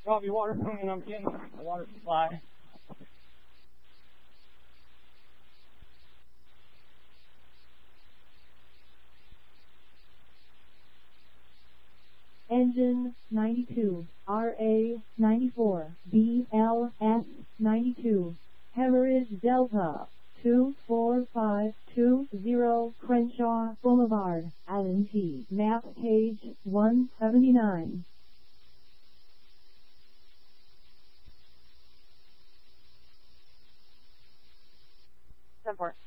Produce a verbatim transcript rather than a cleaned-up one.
Copy, water coming. I'm getting a water supply. Engine ninety-two, R A ninety-four, B L S ninety-two, Hemorrhage Delta, two four five two zero Crenshaw Boulevard, Allen T. Map page one seventy-nine. ten four.